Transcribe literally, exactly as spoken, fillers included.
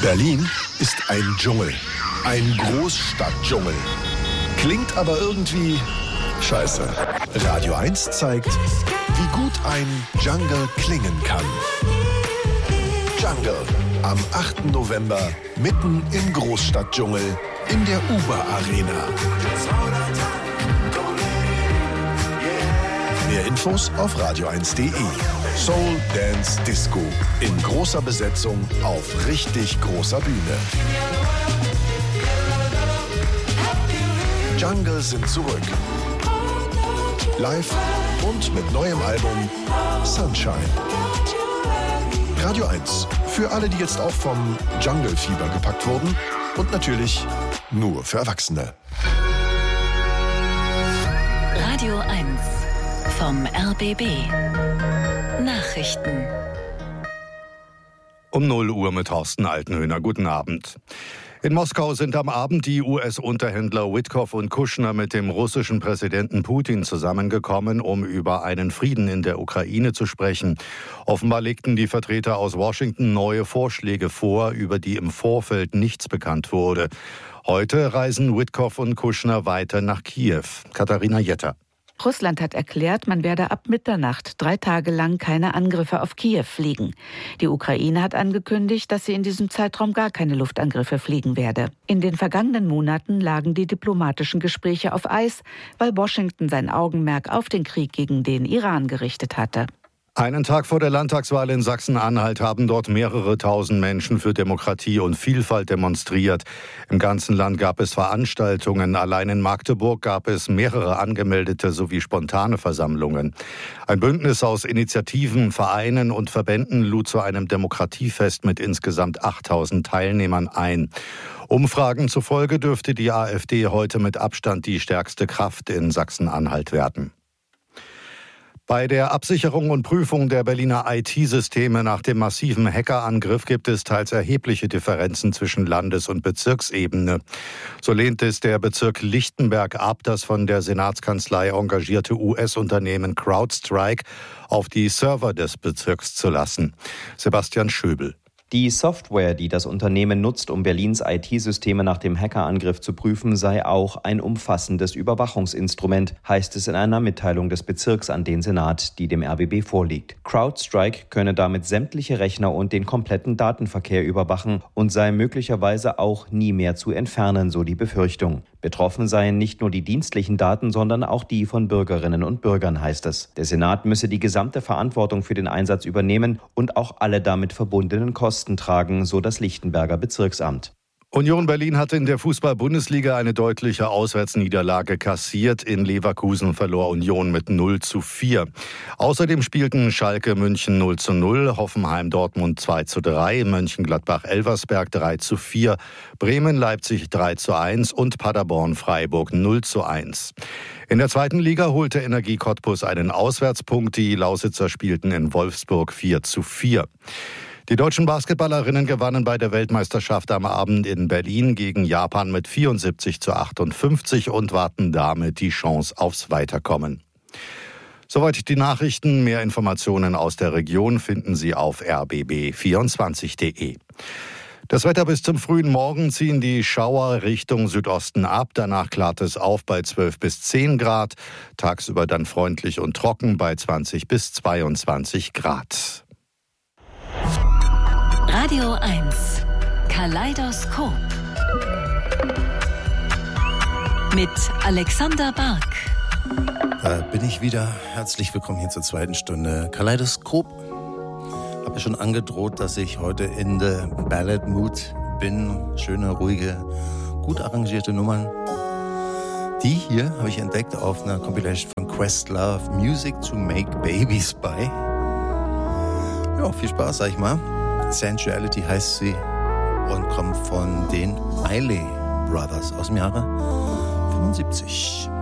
Berlin ist ein Dschungel. Ein Großstadtdschungel. Klingt aber irgendwie scheiße. Radio eins zeigt, wie gut ein Jungle klingen kann. Jungle. Am achten November mitten im Großstadtdschungel in der Uber Arena. Mehr Infos auf radio eins punkt de. Soul Dance Disco in großer Besetzung auf richtig großer Bühne. Jungle sind zurück. Live und mit neuem Album Sunshine. Radio eins. Für alle, die jetzt auch vom Jungle-Fieber gepackt wurden. Und natürlich nur für Erwachsene. Radio eins vom R B B. Nachrichten. Um null Uhr mit Thorsten Altenhöhner. Guten Abend. In Moskau sind am Abend die U S-Unterhändler Witkoff und Kushner mit dem russischen Präsidenten Putin zusammengekommen, um über einen Frieden in der Ukraine zu sprechen. Offenbar legten die Vertreter aus Washington neue Vorschläge vor, über die im Vorfeld nichts bekannt wurde. Heute reisen Witkoff und Kushner weiter nach Kiew. Katharina Jetter. Russland hat erklärt, man werde ab Mitternacht drei Tage lang keine Angriffe auf Kiew fliegen. Die Ukraine hat angekündigt, dass sie in diesem Zeitraum gar keine Luftangriffe fliegen werde. In den vergangenen Monaten lagen die diplomatischen Gespräche auf Eis, weil Washington sein Augenmerk auf den Krieg gegen den Iran gerichtet hatte. Einen Tag vor der Landtagswahl in Sachsen-Anhalt haben dort mehrere tausend Menschen für Demokratie und Vielfalt demonstriert. Im ganzen Land gab es Veranstaltungen. Allein in Magdeburg gab es mehrere angemeldete sowie spontane Versammlungen. Ein Bündnis aus Initiativen, Vereinen und Verbänden lud zu einem Demokratiefest mit insgesamt achttausend Teilnehmern ein. Umfragen zufolge dürfte die AfD heute mit Abstand die stärkste Kraft in Sachsen-Anhalt werden. Bei der Absicherung und Prüfung der Berliner I T-Systeme nach dem massiven Hackerangriff gibt es teils erhebliche Differenzen zwischen Landes- und Bezirksebene. So lehnt es der Bezirk Lichtenberg ab, das von der Senatskanzlei engagierte U S-Unternehmen CrowdStrike auf die Server des Bezirks zu lassen. Sebastian Schöbel. Die Software, die das Unternehmen nutzt, um Berlins I T-Systeme nach dem Hackerangriff zu prüfen, sei auch ein umfassendes Überwachungsinstrument, heißt es in einer Mitteilung des Bezirks an den Senat, die dem R B B vorliegt. CrowdStrike könne damit sämtliche Rechner und den kompletten Datenverkehr überwachen und sei möglicherweise auch nie mehr zu entfernen, so die Befürchtung. Betroffen seien nicht nur die dienstlichen Daten, sondern auch die von Bürgerinnen und Bürgern, heißt es. Der Senat müsse die gesamte Verantwortung für den Einsatz übernehmen und auch alle damit verbundenen Kosten tragen, so das Lichtenberger Bezirksamt. Union Berlin hatte in der Fußball-Bundesliga eine deutliche Auswärtsniederlage kassiert. In Leverkusen verlor Union mit null zu vier. Außerdem spielten Schalke München null zu null, Hoffenheim Dortmund zwei zu drei, Mönchengladbach Elversberg drei zu vier, Bremen Leipzig drei zu eins und Paderborn Freiburg null zu eins. In der zweiten Liga holte Energie Cottbus einen Auswärtspunkt. Die Lausitzer spielten in Wolfsburg vier zu vier. Die deutschen Basketballerinnen gewannen bei der Weltmeisterschaft am Abend in Berlin gegen Japan mit vierundsiebzig zu achtundfünfzig und warten damit die Chance aufs Weiterkommen. Soweit die Nachrichten. Mehr Informationen aus der Region finden Sie auf r b b vierundzwanzig punkt de. Das Wetter: bis zum frühen Morgen ziehen die Schauer Richtung Südosten ab. Danach klart es auf bei zwölf bis zehn Grad. Tagsüber dann freundlich und trocken bei zwanzig bis zweiundzwanzig Grad. Radio eins Kaleidoskop mit Alexander Bark. Da bin ich wieder. Herzlich willkommen hier zur zweiten Stunde Kaleidoskop. Habe schon angedroht, dass ich heute in der Ballad Mood bin. Schöne, ruhige, gut arrangierte Nummern. Die hier habe ich entdeckt auf einer Compilation von Questlove, Music to Make Babies by. Ja, viel Spaß, sag ich mal. Sensuality heißt sie und kommt von den Miley Brothers aus dem Jahre fünfundsiebzig.